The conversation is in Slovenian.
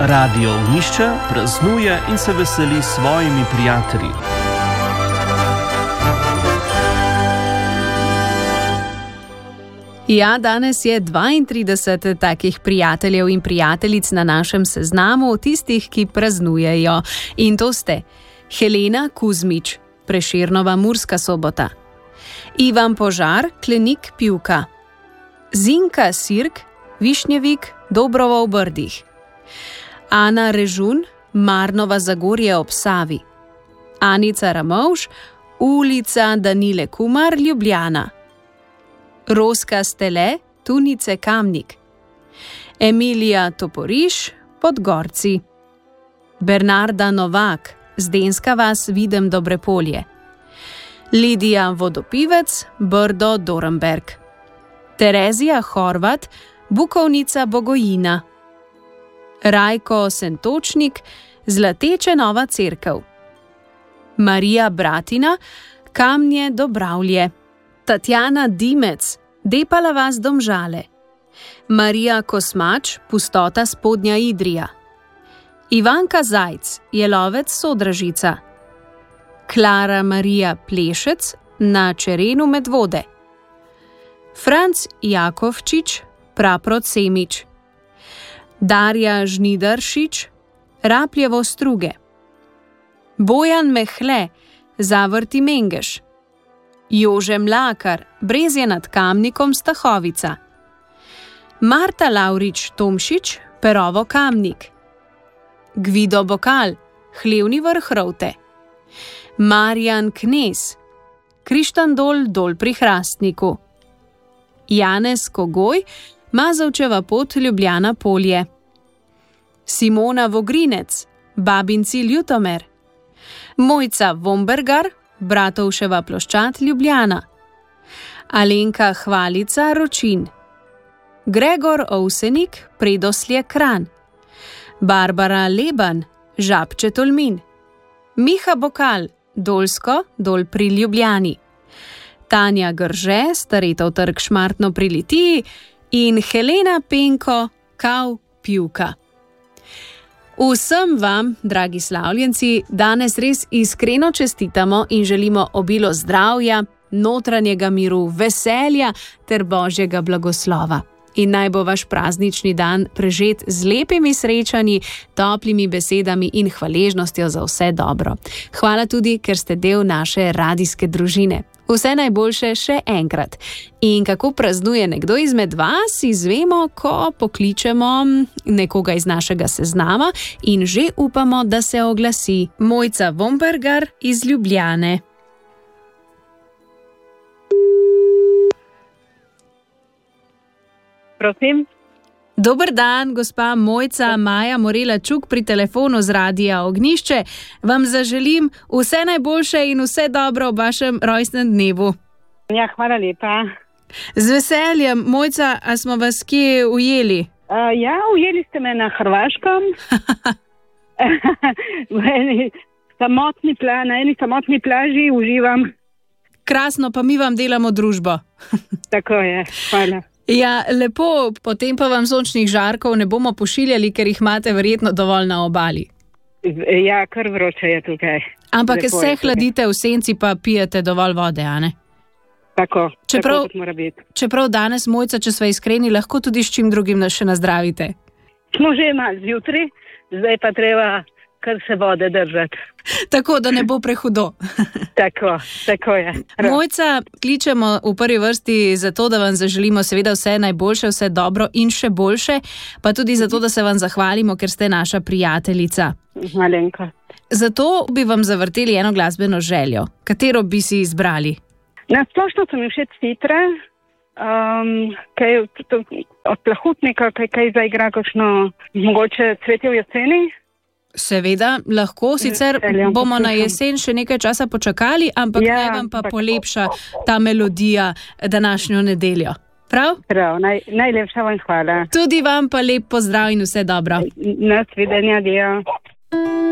Radio Ognjišče praznuje in se veseli s svojimi prijatelji. Ja, danes je 32 takih prijateljev in prijateljic na našem seznamu, tistih, ki praznujejo. In to ste Helena Kuzmič, Prešernova Murska Sobota, Ivan Požar, Klenik Pivka, Zinka Sirk, Višnjevik, Dobrovo v Brdih, Ana Režun, Marnova Zagorje ob Savi, Anica Ramovš, Ulica Danile Kumar, Ljubljana, Roska Stele, Tunice Kamnik, Emilija Toporiš, Podgorci, Bernarda Novak, Zdenska vas, Videm Dobrepolje, Lidija Vodopivec, Brdo Dorenberg, Terezija Horvat, Bukovnica Bogojina, Rajko Sentočnik, Zlateče Nova Cerkev, Marija Bratina, Kamnje Dobravlje, Tatjana Dimec, Depala vas Domžale, Marija Kosmač, Pustota Spodnja Idrija, Ivanka Zajc, Jelovec Sodražica, Klara Marija Plešec, na Čerenu Medvode, Franc Jakovčič, Praprot Semič, Darja Žnidaršič, Rapljevo Struge, Bojan Mehle, Zavrti Mengeš, Jože Mlakar, Brezje nad Kamnikom, Stahovica, Marta Lavrič Tomšič, Perovo Kamnik, Gvido Bokal, Hlevni Vrh Rovte, Marjan Knez, Krištandol Dol pri Hrastniku, Janez Kogoj, Mazovčeva pot, Ljubljana Polje, Simona Vogrinec, Babinci Ljutomer, Mojca Vombergar, Bratovševa ploščad, Ljubljana, Alenka Hvalica, Ročin, Gregor Ovsenik, Predoslje Kranj, Barbara Leban, Žabče Tolmin, Miha Bokal, Dolsko, Dol pri Ljubljani, Tanja Grže, Staretov trg, Šmartno pri Litiji in Helena Penko, Kav Pivka. Vsem vam, dragi slavljenci, danes res iskreno čestitamo in želimo obilo zdravja, notranjega miru, veselja ter božjega blagoslova. In naj bo vaš praznični dan prežet z lepimi srečanji, toplimi besedami in hvaležnostjo za vse dobro. Hvala tudi, ker ste del naše radijske družine. Vse najboljše še enkrat. In kako praznuje nekdo izmed vas, izvemo, ko pokličemo nekoga iz našega seznama in že upamo, da se oglasi Mojca Vombergar iz Ljubljane. Prosim. Dober dan, gospa Mojca, Maja Morela Čuk pri telefonu z Radia Ognjišče. Vam zaželim vse najboljše in vse dobro ob vašem rojstnem dnevu. Ja, hvala lepa. Z veseljem. Mojca, a smo vas kje ujeli? Ja, ujeli ste me na Hrvaškem. Na eni samotni plaži uživam. Krasno, pa mi vam delamo družbo. Tako je, hvala. Ja, lepo, potem pa vam sončnih žarkov ne bomo pošiljali, ker jih imate verjetno dovolj na obali. Ja, kar vroče je tukaj. Ampak se hladite v senci, pa pijete dovolj vode, a ne? Tako kot mora biti. Čeprav danes, Mojca, če sva iskreni, lahko tudi s čim drugim še nazdravite. Smo že malo zjutraj, zdaj pa treba kar se vode držati. Tako, da ne bo prehudo. Tako je. Mojca, kličemo v prvi vrsti zato, da vam zaželimo seveda vse najboljše, vse dobro in še boljše, pa tudi zato, da se vam zahvalimo, ker ste naša prijateljica. Malenka. Zato bi vam zavrteli eno glasbeno željo. Katero bi si izbrali? Na splošno so mi všeč Citre, od Plahutnika, kaj zaigra kakšno mogoče Cvetje v jeseni. Seveda, lahko, sicer bomo na jesen še nekaj časa počakali, ampak naj vam pa polepša ta melodija današnjo nedeljo. Prav? Prav, najlepša vam hvala. Tudi vam pa lep pozdrav in vse dobro. Nasvidenja, adijo.